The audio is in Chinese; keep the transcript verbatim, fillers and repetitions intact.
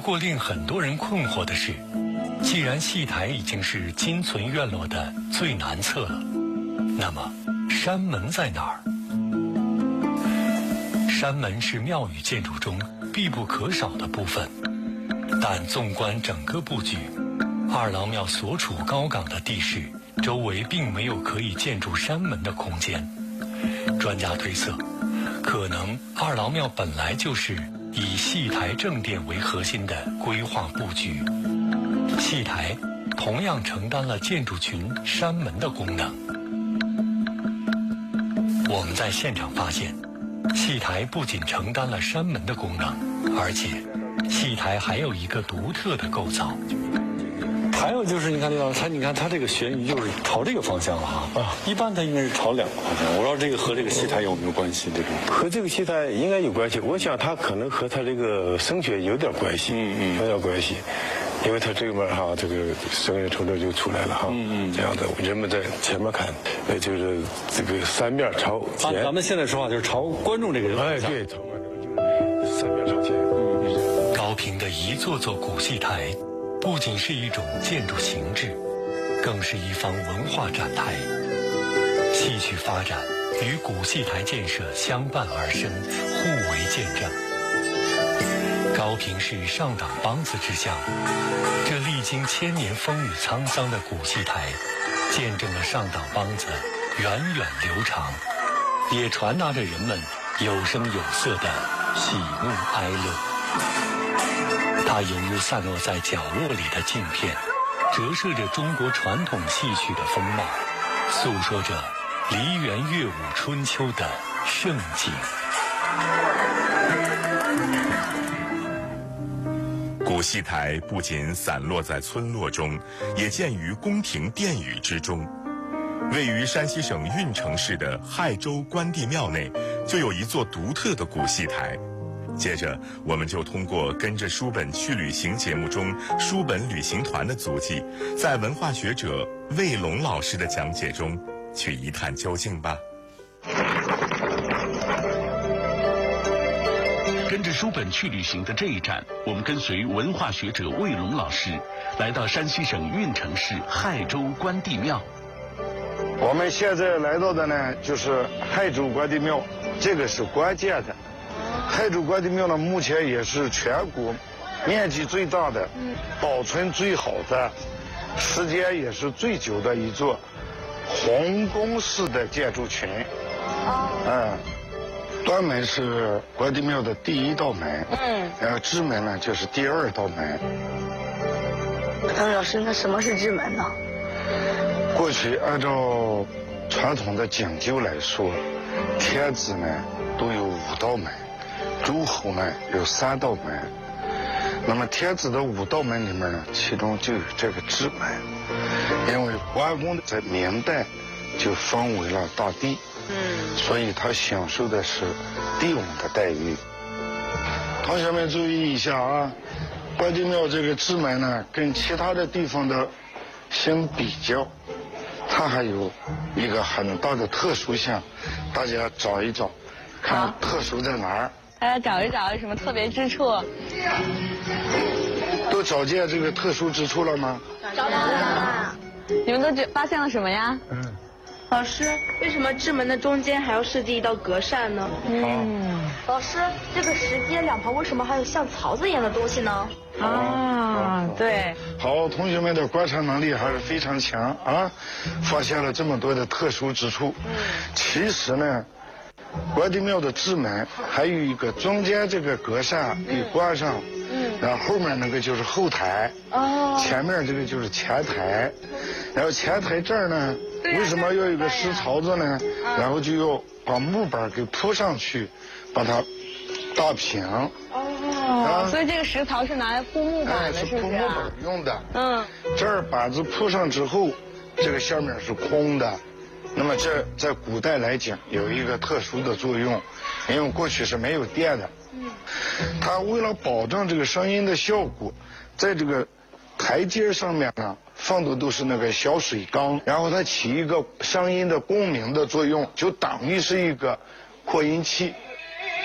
过令很多人困惑的是，既然戏台已经是今存院落的最南侧了，那么山门在哪儿？山门是庙宇建筑中必不可少的部分，但纵观整个布局，二郎庙所处高岗的地势，周围并没有可以建筑山门的空间。专家推测，可能二郎庙本来就是以戏台正殿为核心的规划布局，戏台同样承担了建筑群山门的功能。我们在现场发现，戏台不仅承担了山门的功能，而且戏台还有一个独特的构造。 还有就是，你看这个，它你看它这个悬疑就是朝这个方向了哈。啊，一般它应该是朝两个方向。我不知道这个和这个戏台有没有关系？这种和这个戏台应该有关系。我想它可能和它这个声学有点关系，嗯嗯，有点关系。因为它这边哈，这个声音从这就出来了哈，嗯嗯，这样的人们在前面看，呃，就是这个三面朝前。 咱们现在说话就是朝观众这个人。 哎，对，朝观众就是三面朝前。 嗯，高平的一座座古戏台，不仅是一种建筑形制，更是一方文化展台。戏曲发展与古戏台建设相伴而生，互为见证。高平是上党梆子之乡，这历经千年风雨沧桑的古戏台，见证了上党梆子源远流长，也传达着人们有声有色的喜怒哀乐。它犹如散落在角落里的镜片，折射着中国传统戏曲的风貌，诉说着梨园乐舞春秋的盛景。 古戏台不仅散落在村落中，也建于宫廷殿宇之中。位于山西省运城市的亥州关帝庙内，就有一座独特的古戏台。接着，我们就通过跟着书本去旅行节目中书本旅行团的足迹，在文化学者魏龙老师的讲解中去一探究竟吧。 跟着书本去旅行的这一站，我们跟随文化学者魏龙老师，来到山西省运城市亥州关帝庙。 我们现在来到的呢，就是亥州关帝庙，这个是关键的。亥州关帝庙呢，目前也是全国面积最大的、保存最好的、时间也是最久的一座皇宫式的建筑群。嗯。端门是关帝庙的第一道门，嗯，然后支门呢就是第二道门。 嗯，老师，那什么是支门呢？ 过去按照传统的讲究来说，天子呢都有五道门，诸侯呢有三道门。那么天子的五道门里面呢，其中就有这个支门，因为关公在明代就封为了大帝。嗯，所以他享受的是帝王的待遇。同学们注意一下啊，关帝庙这个支门呢，跟其他的地方的相比较，它还有一个很大的特殊性，大家找一找，看特殊在哪儿。 大家找一找有什么特别之处？ 都找见这个特殊之处了吗？ 找到了。你们都发现了什么呀？嗯。 老师，为什么支门的中间还要设计一道隔扇呢？ 嗯， 老师，这个石阶两旁为什么还有像槽子一样的东西呢？ 啊，对。 好，同学们的观察能力还是非常强啊，发现了这么多的特殊之处。嗯，其实呢，关帝庙的支门还有一个中间这个隔扇给关上，嗯，然后后面那个就是后台，哦，前面这个就是前台，然后前台这儿呢。为什么要有个石槽子呢？然后就要把木板给铺上去，把它打平。 哦，所以这个石槽是拿来铺木板的，是不是？ 是铺木板用的。 嗯。 这儿板子铺上之后，这个下面是空的。那么这在古代来讲有一个特殊的作用，因为过去是没有电的。嗯。它为了保证这个声音的效果，在这个台阶上面呢。放的都是那个小水缸，然后它起一个声音的共鸣的作用，就等于是一个扩音器。